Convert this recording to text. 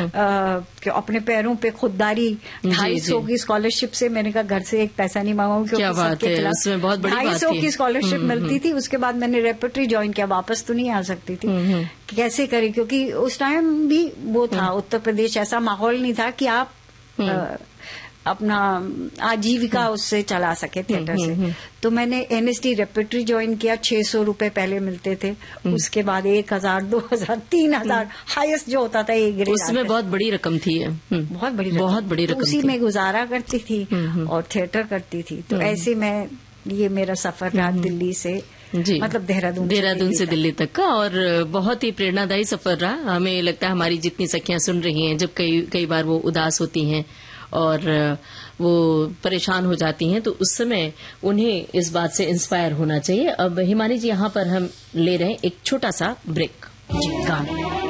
अपने पैरों पे खुददारी, 250 की स्कॉलरशिप से मैंने कहा घर से एक पैसा नहीं मांगा, क्या बात है, उसमें बहुत बड़ी बात है। 250 की स्कॉलरशिप मिलती थी। उसके बाद मैंने रेपर्टरी ज्वाइन किया, वापस तो नहीं आ सकती थी, कैसे करें, क्योंकि उस टाइम भी वो था उत्तर प्रदेश, ऐसा माहौल नहीं था कि आप अपना आजीविका उससे चला सके थिएटर से। तो मैंने एनएसडी रेपर्टरी ज्वाइन किया, 600 रुपए पहले मिलते थे, उसके बाद 1000, 2000, 3000 हाईएस्ट जो होता था एक ग्रेड, उसमें बहुत बड़ी रकम थी। बहुत बड़ी रकम, तो उसी में गुजारा करती थी और थिएटर करती थी। तो ऐसे में ये मेरा सफर रहा दिल्ली से, मतलब देहरादून से दिल्ली तक का, और बहुत ही प्रेरणादायी सफर रहा। हमें लगता है हमारी जितनी सखियां सुन रही हैं, जब कई बार वो उदास होती हैं और वो परेशान हो जाती हैं, तो उस समय उन्हें इस बात से इंस्पायर होना चाहिए। अब हिमानी जी, यहाँ पर हम ले रहे हैं एक छोटा सा ब्रेक। जी, गाना।